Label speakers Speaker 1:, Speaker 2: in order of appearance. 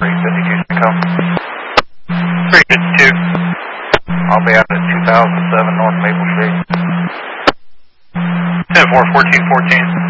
Speaker 1: 352 Echo.
Speaker 2: 352.
Speaker 1: I'll be out at 2007 North Maple Street.
Speaker 2: 10-4, 1414.